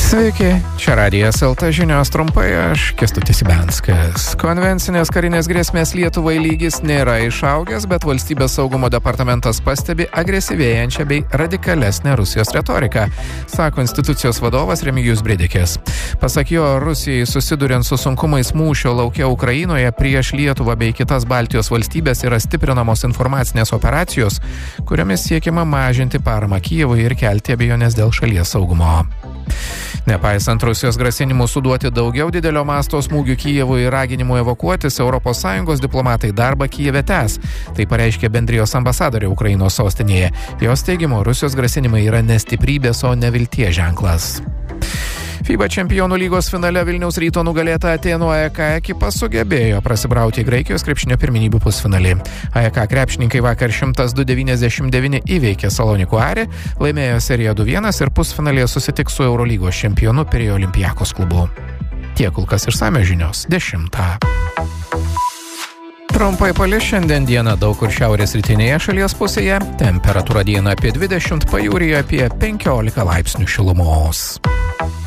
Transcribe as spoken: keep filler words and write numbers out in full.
Sveiki, čia Radijas L T žinios trumpai, aš Kęstutis Ibenskas. Konvencinės karinės grėsmės Lietuvai lygis nėra išaugęs, bet valstybės saugumo departamentas pastebi agresyvėjančią bei radikalesnę Rusijos retoriką, sako institucijos vadovas Remigijus Bridikis. Pasak jo, Rusijai susiduriant su sunkumais mūšio lauke Ukrainoje prieš Lietuvą bei kitas Baltijos valstybės yra stiprinamos informacinės operacijos, kuriomis siekiama mažinti paramą Kijevui ir kelti abejonės dėl šalies saugumo. Nepaisant Rusijos grasinimų suduoti daugiau didelio masto smūgių Kijevui ir raginimų evakuotis, Europos Sąjungos diplomatai darbą Kijeve tęs. Tai pareiškė bendrijos ambasadorė Ukrainos sostinėje. Jos teigimu, Rusijos grasinimai yra ne stiprybės, o nevilties ženklas. FIBA čempionų lygos finale Vilniaus Ryto nugalėta Atėnų A E K ekipa sugebėjo prasibrauti į Graikijos krepšinio pirmenybių pusfinalį. A E K krepšininkai vakar šimtas du devyniasdešimt devyni įveikė Salonikų Arį, laimėjo seriją du vienas ir pusfinalėje susitiks su Eurolygos čempionu Pirėjo Olympiakos klubu. Tiek kol kas išsamios žinios dešimtą. Trumpai palis šiandien dieną daug kur šiaurės rytinėje šalies pusėje, temperatūra dieną apie dvidešimt, pajūryje apie penkiolika laipsnių šilumos.